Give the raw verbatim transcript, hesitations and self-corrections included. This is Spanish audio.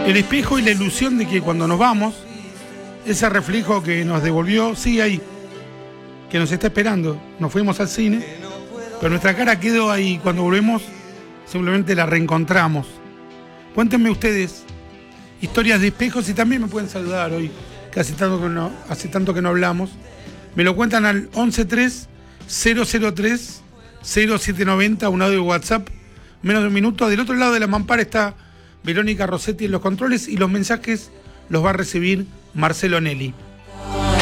El espejo y la ilusión de que cuando nos vamos, ese reflejo que nos devolvió sigue ahí, que nos está esperando. Nos fuimos al cine, pero nuestra cara quedó ahí. Cuando volvemos, simplemente la reencontramos. Cuéntenme ustedes historias de espejos y también me pueden saludar hoy, que hace tanto que no, hace tanto que no hablamos. Me lo cuentan al once tres cero cero tres cero siete nueve cero, un audio de WhatsApp, menos de un minuto. Del otro lado de la mampara está Verónica Rossetti en los controles y los mensajes los va a recibir Marcelo Nelly.